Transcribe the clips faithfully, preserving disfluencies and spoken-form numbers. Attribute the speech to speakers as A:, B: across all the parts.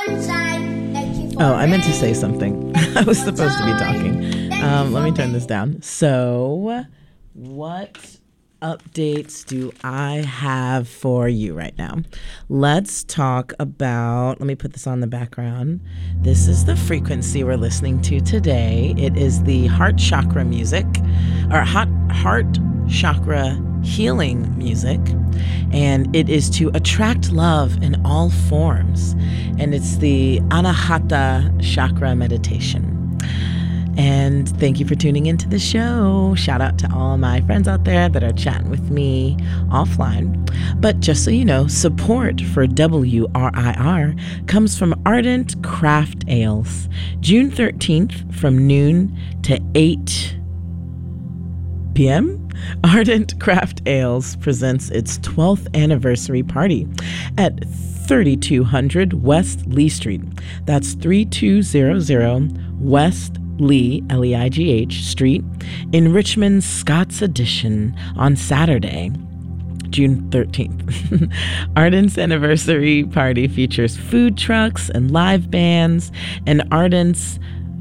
A: Oh, I meant to say something. I was supposed to be talking. Um, let me turn this down. So, what updates do I have for you right now? Let's talk about, let me put this on the background. This is the frequency we're listening to today. It is the heart chakra music, or hot heart chakra healing music, and it is to attract love in all forms, and it's the Anahata chakra meditation. And thank you for tuning into the show. Shout out to all my friends out there that are chatting with me offline. But just so you know, support for W R I R comes from Ardent Craft Ales. June thirteenth from noon to eight p.m. Ardent Craft Ales presents its twelfth anniversary party at thirty-two hundred West Lee Street. That's thirty-two hundred West Lee, L E I G H, Street in Richmond, Scott's Addition on Saturday, June thirteenth. Ardent's anniversary party features food trucks and live bands, and Ardent's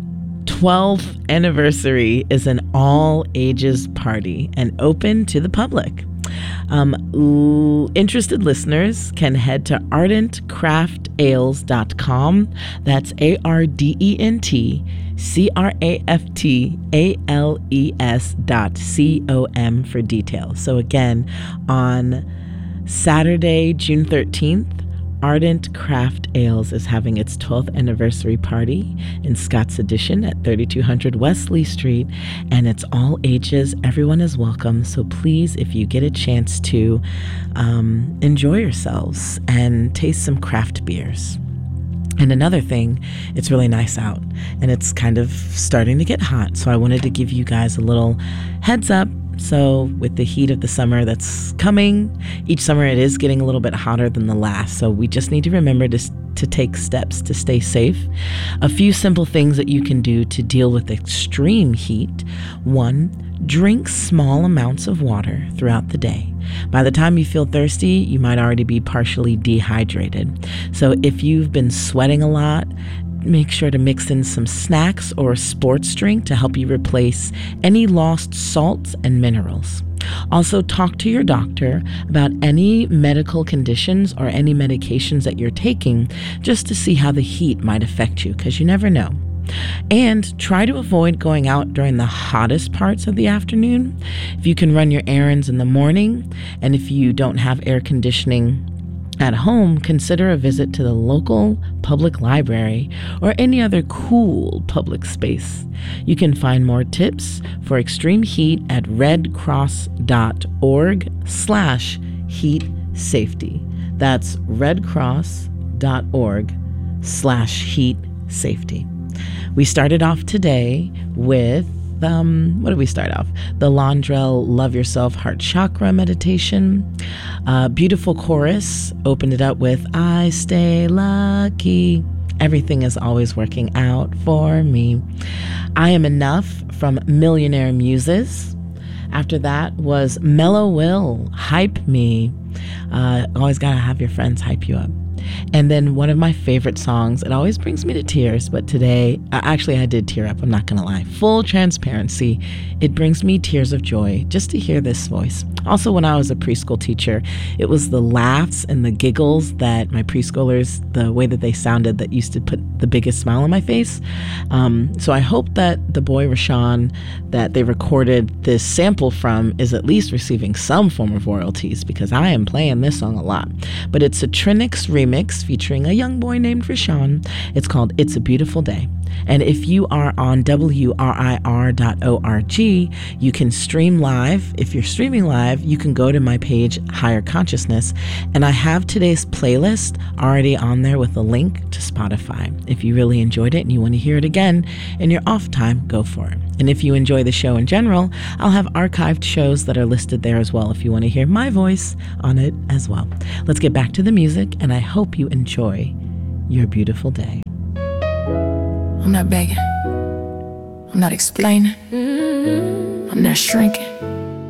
A: twelfth anniversary is an all-ages party and open to the public. Um, l- interested listeners can head to ardent craft ales dot com. That's A R D E N T C R A F T A L E S dot C O M for details. So again, on Saturday, June thirteenth, Ardent Craft Ales is having its twelfth anniversary party in Scott's Addition at thirty-two hundred West Lee Street, and it's all ages. Everyone is welcome. So please, if you get a chance to, um, enjoy yourselves and taste some craft beers. And another thing, it's really nice out, and it's kind of starting to get hot. So I wanted to give you guys a little heads up. So with the heat of the summer that's coming, each summer it is getting a little bit hotter than the last. So we just need to remember to, to take steps to stay safe. A few simple things that you can do to deal with extreme heat. One, drink small amounts of water throughout the day. By the time you feel thirsty, you might already be partially dehydrated. So if you've been sweating a lot, make sure to mix in some snacks or a sports drink to help you replace any lost salts and minerals. Also, talk to your doctor about any medical conditions or any medications that you're taking, just to see how the heat might affect you, because you never know. And try to avoid going out during the hottest parts of the afternoon. If you can run your errands in the morning, and if you don't have air conditioning at home, consider a visit to the local public library or any other cool public space. You can find more tips for extreme heat at redcross.org slash heat safety. That's redcross.org slash heat safety. We started off today with Um, what did we start off? The Londrell Love Yourself Heart Chakra meditation. Uh, beautiful chorus. Opened it up with I stay lucky. Everything is always working out for me. I Am Enough from Millionaire Muses. After that was Mellow Will, Hype Me. Uh, always gotta have your friends hype you up. And then one of my favorite songs, it always brings me to tears, but today, actually I did tear up, I'm not gonna lie. Full transparency, it brings me tears of joy just to hear this voice. Also, when I was a preschool teacher, it was the laughs and the giggles that my preschoolers, the way that they sounded, that used to put the biggest smile on my face. Um, so I hope that the boy Rashawn that they recorded this sample from is at least receiving some form of royalties, because I am playing this song a lot. But it's a Trinix remix featuring a young boy named Rashawn. It's called It's a Beautiful Day. And if you are on W R I R dot org, you can stream live. If you're streaming live, you can go to my page, Higher Consciousness, and I have today's playlist already on there with a link to Spotify. If you really enjoyed it and you want to hear it again in your off time, go for it. And if you enjoy the show in general, I'll have archived shows that are listed there as well if you want to hear my voice on it as well. Let's get back to the music, and I hope you enjoy your beautiful day.
B: I'm not begging. I'm not explaining. I'm not shrinking.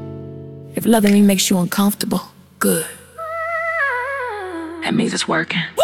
B: If loving me makes you uncomfortable, good. That means it's working.